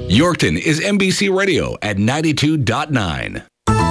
Yorkton is MBC Radio at 92.9.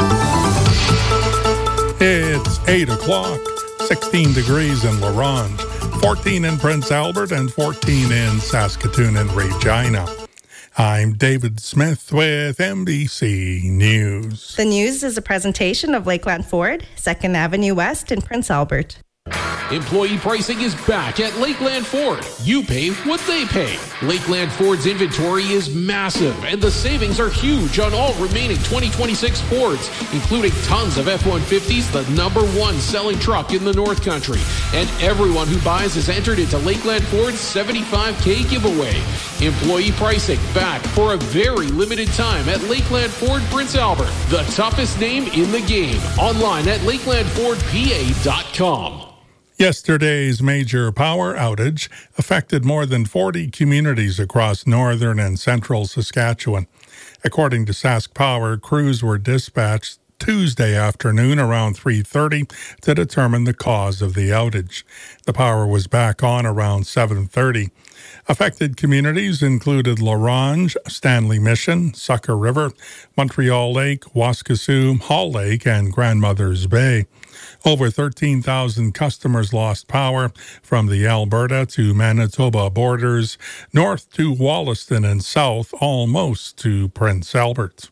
It's 8 o'clock, 16 degrees in La Ronge, 14 in Prince Albert, and 14 in Saskatoon and Regina. I'm David Smith with MBC News. The news is a presentation of Lakeland Ford, 2nd Avenue West in Prince Albert. Employee pricing is back at Lakeland Ford. You pay what they pay. Lakeland Ford's inventory is massive, and the savings are huge on all remaining 2026 Fords, including tons of F-150s, the #1 selling truck in the North Country. And everyone who buys is entered into Lakeland Ford's $75K giveaway. Employee pricing back for a very limited time at Lakeland Ford Prince Albert, the toughest name in the game. Online at lakelandfordpa.com. Yesterday's major power outage affected more than 40 communities across northern and central Saskatchewan. According to Sask Power, crews were dispatched Tuesday afternoon around 3:30 to determine the cause of the outage. The power was back on around 7:30. Affected communities included La Ronge, Stanley Mission, Sucker River, Montreal Lake, Waskesiu, Hall Lake, and Grandmother's Bay. Over 13,000 customers lost power from the Alberta to Manitoba borders, north to Wollaston and south almost to Prince Albert.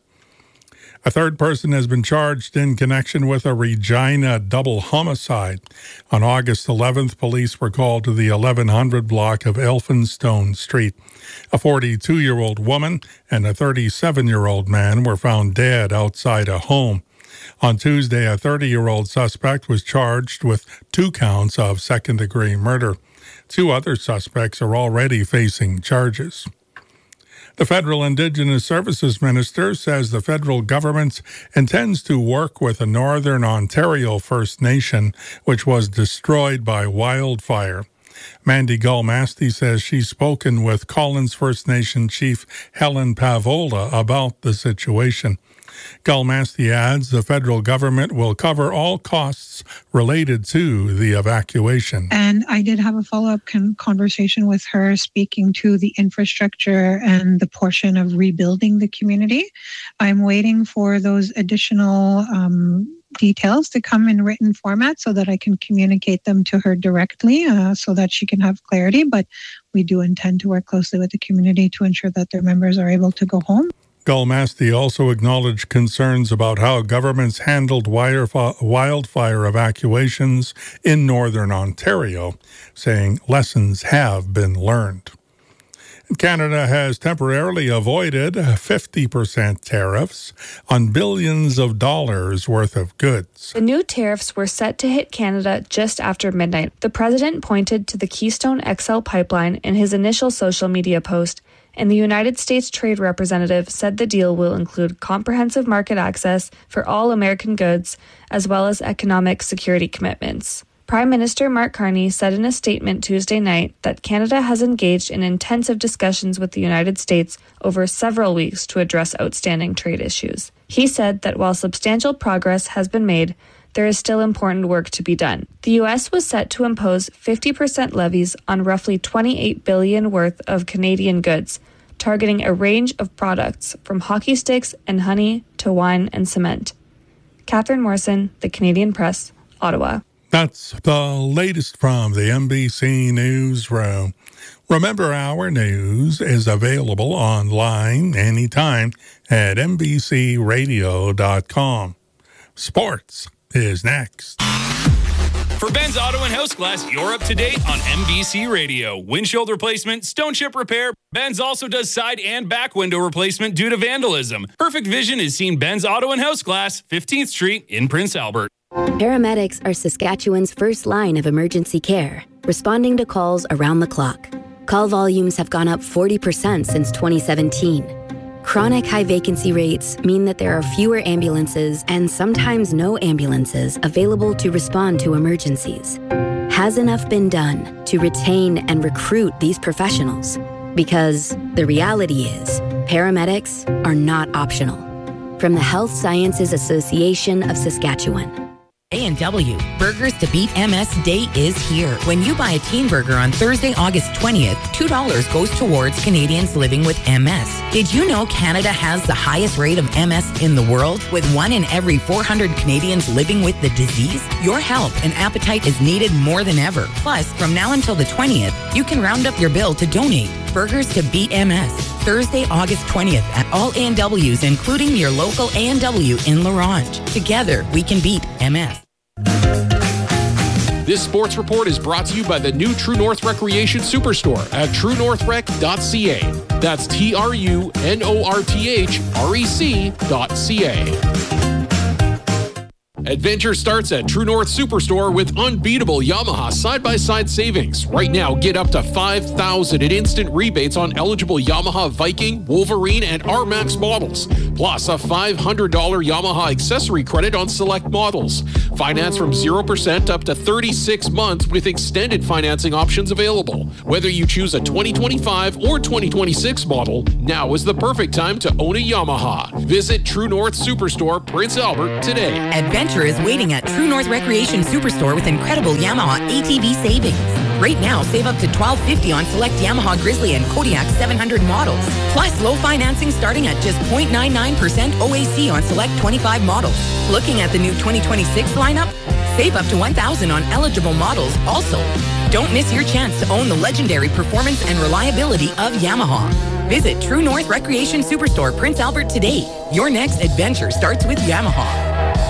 A third person has been charged in connection with a Regina double homicide. On August 11th, police were called to the 1100 block of Elphinstone Street. A 42-year-old woman and a 37-year-old man were found dead outside a home. On Tuesday, a 30-year-old suspect was charged with 2 counts of second-degree murder. 2 other suspects are already facing charges. The Federal Indigenous Services Minister says the federal government intends to work with the Northern Ontario First Nation, which was destroyed by wildfire. Mandy Gulmasti says she's spoken with Collins First Nation Chief Helen Pavola about the situation. Gulmasti adds the federal government will cover all costs related to the evacuation. And I did have a follow-up conversation with her, speaking to the infrastructure and the portion of rebuilding the community. I'm waiting for those additional details to come in written format so that I can communicate them to her directly so that she can have clarity. But we do intend to work closely with the community to ensure that their members are able to go home. Gulmasti also acknowledged concerns about how governments handled wildfire evacuations in northern Ontario, saying lessons have been learned. Canada has temporarily avoided 50% tariffs on billions of dollars worth of goods. The new tariffs were set to hit Canada just after midnight. The president pointed to the Keystone XL pipeline in his initial social media post, and the United States Trade Representative said the deal will include comprehensive market access for all American goods, as well as economic security commitments. Prime Minister Mark Carney said in a statement Tuesday night that Canada has engaged in intensive discussions with the United States over several weeks to address outstanding trade issues. He said that while substantial progress has been made, there is still important work to be done. The U.S. was set to impose 50% levies on roughly $28 billion worth of Canadian goods, targeting a range of products from hockey sticks and honey to wine and cement. Catherine Morrison, The Canadian Press, Ottawa. That's the latest from the MBC Newsroom. Remember, our news is available online anytime at mbcradio.com. Sports is next. For Ben's Auto and House Glass, you're up to date on MBC Radio. Windshield replacement, stone chip repair. Ben's also does side and back window replacement due to vandalism. Perfect Vision is seen Ben's Auto and House Glass, 15th Street in Prince Albert. Paramedics are Saskatchewan's first line of emergency care, responding to calls around the clock. Call volumes have gone up 40% since 2017. Chronic high vacancy rates mean that there are fewer ambulances and sometimes no ambulances available to respond to emergencies. Has enough been done to retain and recruit these professionals? Because the reality is, paramedics are not optional. From the Health Sciences Association of Saskatchewan. A&W, Burgers to Beat MS Day is here. When you buy a teen burger on Thursday, August 20th, $2 goes towards Canadians living with MS. Did you know Canada has the highest rate of MS in the world, with 1 in every 400 Canadians living with the disease? Your help and appetite is needed more than ever. Plus, from now until the 20th, you can round up your bill to donate. Burgers to Beat MS, Thursday, August 20th at all A&Ws, including your local A&W in La Ronge. Together, we can beat MS. This sports report is brought to you by the new True North Recreation Superstore at truenorthrec.ca. That's TrueNorthRec.ca. Adventure starts at True North Superstore with unbeatable Yamaha side-by-side savings. Right now, get up to $5,000 in instant rebates on eligible Yamaha Viking, Wolverine, and R-Max models. Plus, a $500 Yamaha accessory credit on select models. Finance from 0% up to 36 months with extended financing options available. Whether you choose a 2025 or 2026 model, now is the perfect time to own a Yamaha. Visit True North Superstore, Prince Albert, today. Adventure is waiting at True North Recreation Superstore with incredible Yamaha ATV savings. Right now, save up to $1,250 on select Yamaha Grizzly and Kodiak 700 models. Plus, low financing starting at just 0.99% OAC on select 25 models. Looking at the new 2026 lineup? Save up to $1,000 on eligible models also. Don't miss your chance to own the legendary performance and reliability of Yamaha. Visit True North Recreation Superstore, Prince Albert today. Your next adventure starts with Yamaha.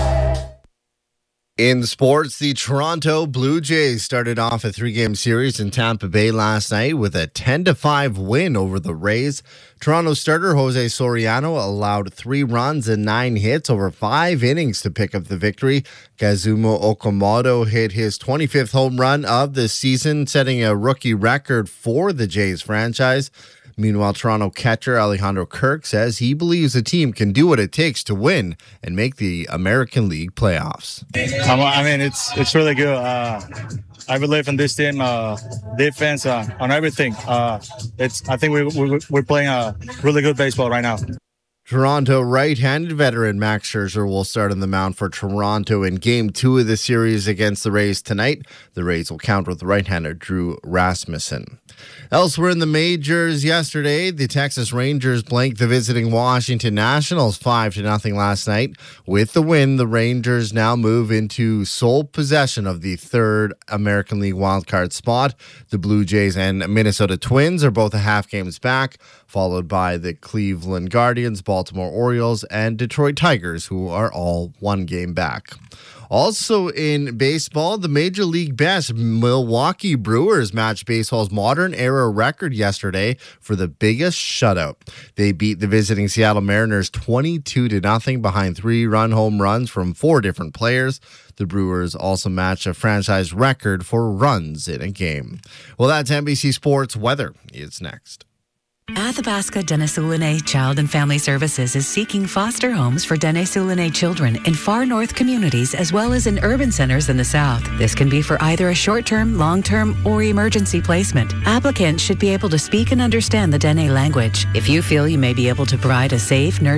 In sports, the Toronto Blue Jays started off a 3-game series in Tampa Bay last night with a 10-5 win over the Rays. Toronto starter Jose Soriano allowed 3 runs and 9 hits over 5 innings to pick up the victory. Kazumo Okamoto hit his 25th home run of the season, setting a rookie record for the Jays franchise. Meanwhile, Toronto catcher Alejandro Kirk says he believes the team can do what it takes to win and make the American League playoffs. I mean, it's really good. I believe in this team, defense, on everything. I think we're playing a really good baseball right now. Toronto right-handed veteran Max Scherzer will start on the mound for Toronto in Game 2 of the series against the Rays tonight. The Rays will counter with right-hander Drew Rasmussen. Elsewhere in the majors yesterday, the Texas Rangers blanked the visiting Washington Nationals 5-0 last night. With the win, the Rangers now move into sole possession of the 3rd American League wildcard spot. The Blue Jays and Minnesota Twins are both a half games back, followed by the Cleveland Guardians, Baltimore Orioles, and Detroit Tigers, who are all 1 game back. Also in baseball, the Major League best Milwaukee Brewers matched baseball's modern era record yesterday for the biggest shutout. They beat the visiting Seattle Mariners 22-0 behind 3-run home runs from 4 different players. The Brewers also matched a franchise record for runs in a game. Well, that's NBC Sports weather. It's next. Athabasca Dene Sulene Child and Family Services is seeking foster homes for Dene Sulene children in far north communities as well as in urban centers in the south. This can be for either a short-term, long-term, or emergency placement. Applicants should be able to speak and understand the Dene language. If you feel you may be able to provide a safe, nurturing